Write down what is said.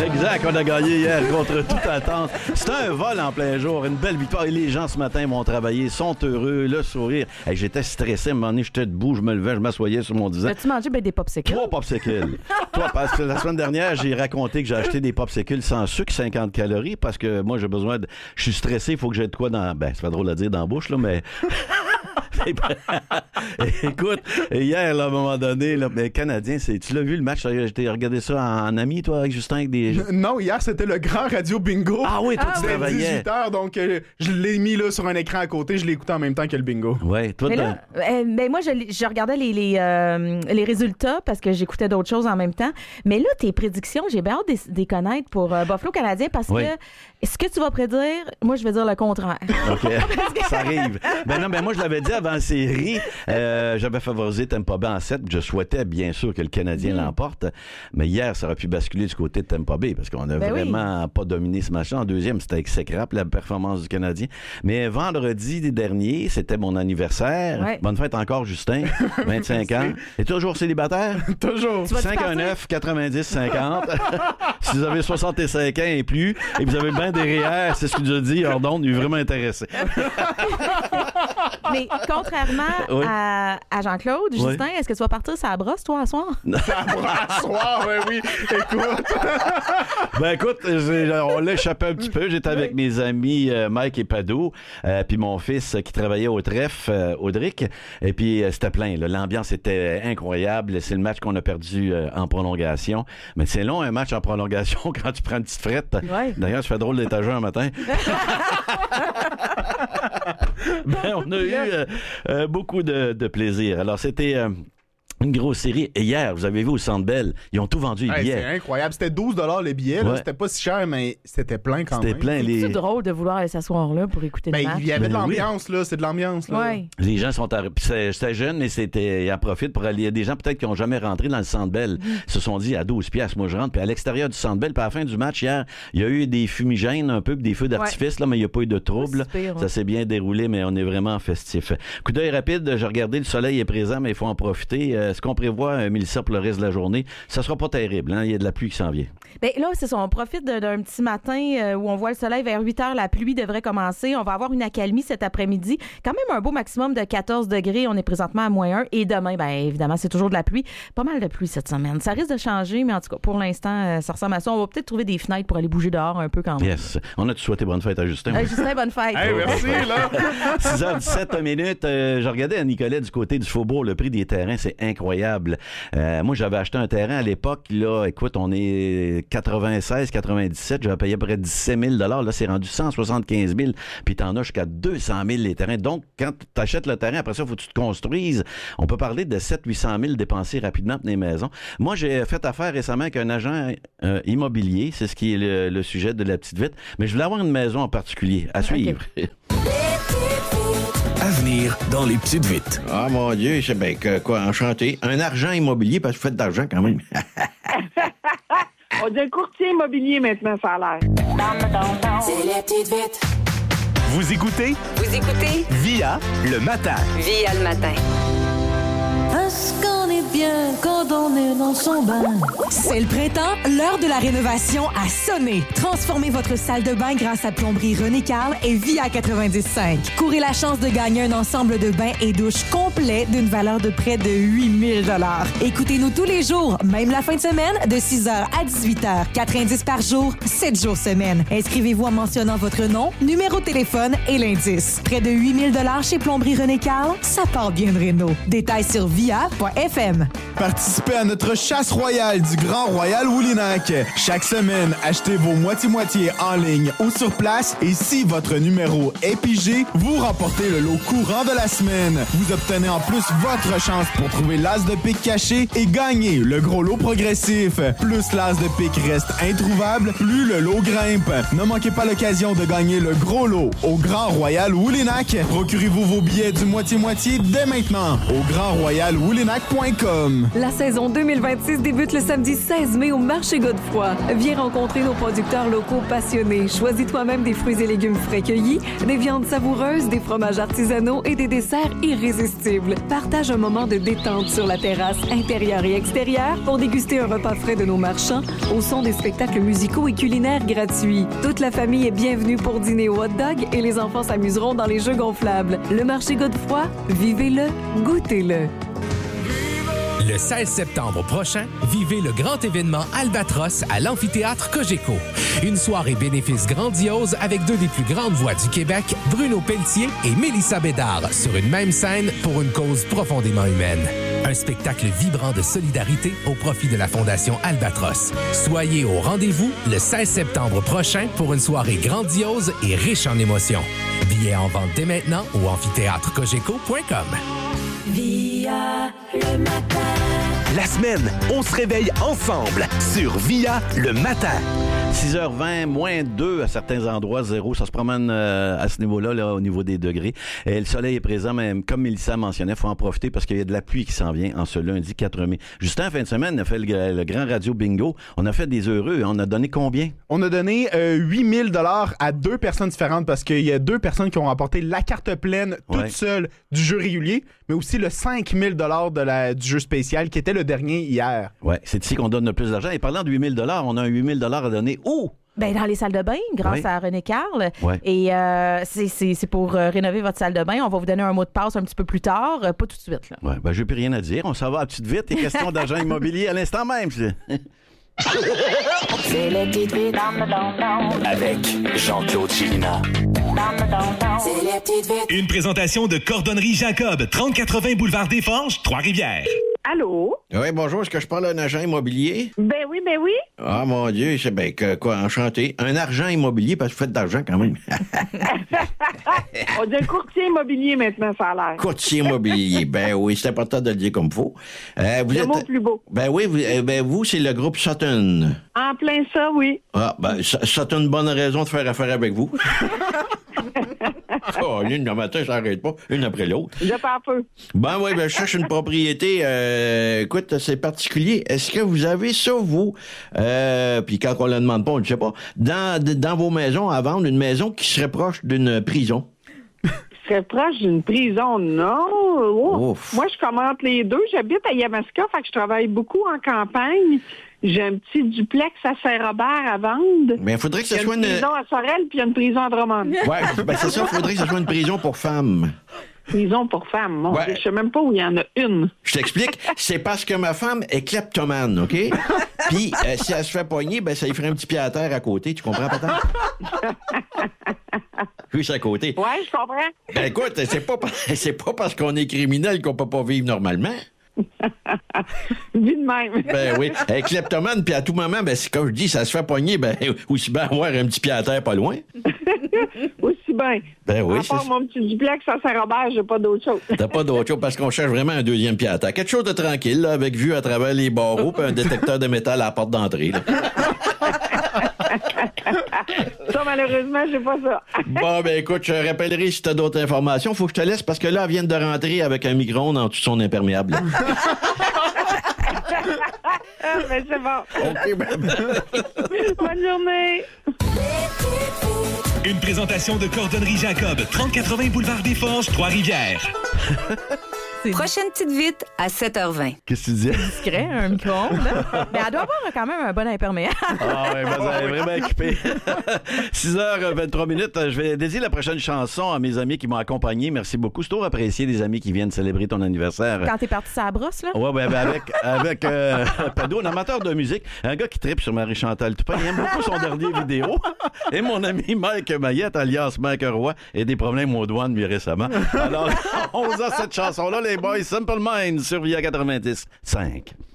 Exact, on a gagné hier contre toute attente. C'était un vol en plein jour, une belle victoire. Et les gens ce matin vont travailler, sont heureux, le sourire. Hey, j'étais stressé, à un moment donné, j'étais debout, je me levais, je m'assoyais sur mon divan. As-tu mangé des popsicles? 3 popsicles. Parce que la semaine dernière, j'ai raconté que j'ai acheté des popsicles sans sucre, 50 calories, parce que moi, j'ai besoin de... Je suis stressé, il faut que j'ai de quoi dans... Ben, c'est pas drôle à dire dans la bouche, là, mais... Écoute, hier, là, à un moment donné, là, mais Canadien, tu l'as vu le match? J'ai regardé ça en ami, toi, avec Justin, avec des... Non, hier, c'était le grand radio bingo. Ah oui, toi, tu C'était travaillais. 18h, donc je l'ai mis là, sur un écran à côté, je l'ai écouté en même temps que le bingo. Ouais, toi, Mais là, moi, je regardais les résultats parce que j'écoutais d'autres choses en même temps. Mais là, tes prédictions, j'ai bien hâte de les connaître pour Buffalo Canadien parce que ce que tu vas prédire, moi, je vais dire le contraire. OK, ça arrive. Ben non, ben moi, je l'avais dit avant la série, j'avais favorisé Tampa Bay en 7. Je souhaitais, bien sûr, que le Canadien l'emporte. Mais hier, ça aurait pu basculer du côté de Tampa Bay parce qu'on n'a vraiment pas dominé ce match-là. En deuxième, c'était exécrable, la performance du Canadien. Mais vendredi dernier, c'était mon anniversaire. Ouais. Bonne fête encore, Justin. 25 ans. Et toujours célibataire? Toujours. 519-90-50. Si vous avez 65 ans et plus, et vous avez bien des REER, c'est ce qu'il nous a dit, hors d'onde, il est vraiment intéressé. Mais contrairement à Jean-Claude, Justin, est-ce que tu vas partir sur la brosse, toi, à soir? À soir, oui. Écoute. Ben écoute, on l'a échappé un petit peu. J'étais avec mes amis Mike et Pado, puis mon fils qui travaillait au trèfle, Audric. Et puis c'était plein. Là. L'ambiance était incroyable. C'est le match qu'on a perdu en prolongation. Mais c'est long, un match en prolongation quand tu prends une petite frette. Ouais. D'ailleurs, ça fait drôle d'être à jeun un matin. Ben, on a eu beaucoup de plaisir. Alors, c'était... une grosse série. Et hier, vous avez vu au Centre Bell, ils ont tout vendu les billets. C'est incroyable. C'était 12$ les billets. Là. C'était pas si cher, mais c'était plein quand même. C'était plein. C'est drôle de vouloir aller s'asseoir là pour écouter le match. Il y avait de l'ambiance, là. C'est de l'ambiance, là. Ouais. Les gens sont... C'était jeune, mais ils en profitent pour aller... Il y a des gens peut-être qui n'ont jamais rentré dans le Centre Bell. Se sont dit à 12$, moi je rentre. Puis à l'extérieur du Centre Bell, puis à la fin du match hier, il y a eu des fumigènes un peu, puis des feux d'artifice, là, mais il n'y a pas eu de trouble. Ça s'est bien déroulé, mais on est vraiment festif. Coup d'œil rapide, j'ai regardé, le soleil est présent, mais il faut en profiter. Ce qu'on prévoit, Mélissa, pour le reste de la journée, ça sera pas terrible. Hein? Il y a de la pluie qui s'en vient. Bien, là, c'est ça. On profite d'un petit matin où on voit le soleil vers 8h. La pluie devrait commencer. On va avoir une accalmie cet après-midi. Quand même un beau maximum de 14 degrés. On est présentement à -1. Et demain, bien évidemment, c'est toujours de la pluie. Pas mal de pluie cette semaine. Ça risque de changer, mais en tout cas, pour l'instant, ça ressemble à ça. On va peut-être trouver des fenêtres pour aller bouger dehors un peu quand même. Yes. On a-tu souhaité bonne fête à Justin? Justin, bonne fête. Hey, merci, là. 6h17 minutes. Je regardais à Nicolet du côté du Faubourg. Le prix des terrains, c'est incroyable. Moi, j'avais acheté un terrain à l'époque. Là, écoute, on est 96, 97. J'avais payé à peu près 17 000 $. Là, c'est rendu 175 000. Puis t'en as jusqu'à 200 000 les terrains. Donc, quand tu achètes le terrain, après ça, il faut que tu te construises. On peut parler de 700-800 000 dépensés rapidement pour les maisons. Moi, j'ai fait affaire récemment avec un agent immobilier. C'est ce qui est le sujet de la petite vite. Mais je voulais avoir une maison en particulier. À suivre. Okay. Avenir dans les petites vites. Ah, mon Dieu, c'est bien que quoi, enchanté. Un argent immobilier, parce que vous faites d'argent quand même. On dit un courtier immobilier maintenant, ça a l'air. C'est les petites vites. Vous écoutez Via le matin. Via le matin. Est-ce qu'on est bien quand on est dans son bain? C'est le printemps, l'heure de la rénovation a sonné. Transformez votre salle de bain grâce à Plomberie René Carl et Via 95. Courez la chance de gagner un ensemble de bains et douches complet d'une valeur de près de 8 000 $. Écoutez-nous tous les jours, même la fin de semaine, de 6h à 18h. 4 indices par jour, 7 jours semaine. Inscrivez-vous en mentionnant votre nom, numéro de téléphone et l'indice. Près de 8 000 $ chez Plomberie René Carl, ça part bien de réno. Détails sur via.fm. Participez à notre chasse royale du Grand Royal Woolinac. Chaque semaine, achetez vos moitiés-moitiés en ligne ou sur place et si votre numéro est pigé, vous remportez le lot courant de la semaine. Vous obtenez en plus votre chance pour trouver l'as de pique caché et gagner le gros lot progressif. Plus l'as de pique reste introuvable, plus le lot grimpe. Ne manquez pas l'occasion de gagner le gros lot au Grand Royal Woolinac. Procurez-vous vos billets du moitié-moitié dès maintenant au grandroyalwoolinac.com. Godefroy.com. La saison 2026 débute le samedi 16 mai au marché Godefroy. Viens rencontrer nos producteurs locaux passionnés. Choisis toi-même des fruits et légumes frais cueillis, des viandes savoureuses, des fromages artisanaux et des desserts irrésistibles. Partage un moment de détente sur la terrasse intérieure et extérieure pour déguster un repas frais de nos marchands au son des spectacles musicaux et culinaires gratuits. Toute la famille est bienvenue pour dîner au hot dog et les enfants s'amuseront dans les jeux gonflables. Le marché Godefroy, vivez-le, goûtez-le. Le 16 septembre prochain, vivez le grand événement Albatros à l'amphithéâtre Cogeco. Une soirée bénéfice grandiose avec deux des plus grandes voix du Québec, Bruno Pelletier et Mélissa Bédard, sur une même scène pour une cause profondément humaine. Un spectacle vibrant de solidarité au profit de la Fondation Albatros. Soyez au rendez-vous le 16 septembre prochain pour une soirée grandiose et riche en émotions. Billets en vente dès maintenant au amphithéâtrecogeco.com. Via le matin. La semaine, on se réveille ensemble sur Via le matin. 6h20, moins 2 à certains endroits, 0. Ça se promène à ce niveau-là, là, au niveau des degrés. Et le soleil est présent, mais comme Mélissa mentionnait, il faut en profiter parce qu'il y a de la pluie qui s'en vient en ce lundi 4 mai. Justin, en fin de semaine, on a fait le grand radio bingo. On a fait des heureux. On a donné combien? On a donné 8 000 $ à deux personnes différentes parce qu'il y a deux personnes qui ont remporté la carte pleine toute seule du jeu régulier, mais aussi le 5 000 $ du jeu spécial qui était le dernier hier. Oui, c'est ici qu'on donne le plus d'argent. Et parlant de 8 000 $, on a un 8 000 $ à donner où? Ben, dans les salles de bain, grâce à René Carl. Ouais. Et c'est pour rénover votre salle de bain. On va vous donner un mot de passe un petit peu plus tard, pas tout de suite. Là. Ouais, ben, je n'ai plus rien à dire. On s'en va à petite vite. Et question d'agent immobilier à l'instant même. C'est les petites vites. Avec Jean-Claude Chilina. C'est les petites vites. Une présentation de Cordonnerie Jacob, 3080 Boulevard des Forges, Trois-Rivières. Allô? Oui, bonjour. Est-ce que je parle à un agent immobilier? Ben oui. Ah, mon Dieu, c'est bien que quoi, enchanté. Un agent immobilier, parce que vous faites d'argent quand même. On dit un courtier immobilier maintenant, ça a l'air. Courtier immobilier. Ben oui, c'est important de le dire comme il faut. Vous Le êtes... mot plus beau. Ben oui, vous, c'est le groupe Sutton. En plein ça, oui. Ah, ben, ça a une bonne raison de faire affaire avec vous. Oh, l'une le matin, ça n'arrête pas, une après l'autre. Je pars peu. Ben oui, je cherche une propriété. Écoute, c'est particulier. Est-ce que vous avez ça, vous? Puis quand on ne le demande pas, on ne sait pas. Dans vos maisons, à vendre, une maison qui serait proche d'une prison. Serait proche d'une prison, non. Oh. Ouf. Moi, je commente les deux. J'habite à Yamaska, fait que je travaille beaucoup en campagne. J'ai un petit duplex à Saint-Robert à vendre. Mais il faudrait que ce soit une prison à Sorel, puis il y a une prison à Drummond. Ouais, ben c'est ça, il faudrait que ce soit une prison pour femmes. Prison pour femmes, mon Ouais. Dieu, je sais même pas où il y en a une. Je t'explique, c'est parce que ma femme est kleptomane, OK? Puis, si elle se fait pogner, ben ça lui ferait un petit pied à terre à côté, tu comprends, peut-être? Juste à côté. Ouais, je comprends. Ben écoute, c'est pas parce qu'on est criminel qu'on peut pas vivre normalement. Dis de même. Ben oui. Elle est kleptomane, puis à tout moment, ben, comme je dis, ça se fait pogner, ben, aussi bien avoir un petit pied à terre pas loin. Aussi bien. Ben oui, à part mon petit duplex à Saint-Robert, j'ai pas d'autre chose. T'as pas d'autre chose parce qu'on cherche vraiment un deuxième pied à terre. Quelque chose de tranquille, là, avec vue à travers les barreaux, puis un détecteur de métal à la porte d'entrée, là. Ça, malheureusement, j'ai pas ça. Bon, ben écoute, je rappellerai si t'as d'autres informations. Faut que je te laisse parce que là, elle vient de rentrer avec un micro-ondes en dessous de son imperméable. Ah, ben c'est bon. OK, ben... Bonne journée. Une présentation de Cordonnerie Jacob, 3080 Boulevard des Forges, Trois-Rivières. Prochaine petite vite à 7h20. Qu'est-ce que tu disais? Discret, un micro-ondes. Là. Mais elle doit avoir quand même un bon imperméable. Ah oui, elle est vraiment équipée. 6h23. Je vais dédier la prochaine chanson à mes amis qui m'ont accompagné. Merci beaucoup. C'est toujours apprécié des amis qui viennent célébrer ton anniversaire. Quand t'es parti sur la brosse, là? Ouais, avec Pado, un amateur de musique, un gars qui tripe sur Marie-Chantal Toupin. Il aime beaucoup son dernier vidéo. Et mon ami Mike Mayette, alias Mike Roy, a des problèmes aux douanes lui récemment. Alors, on a cette chanson-là, les boys, Simple Minds sur Via 90.5.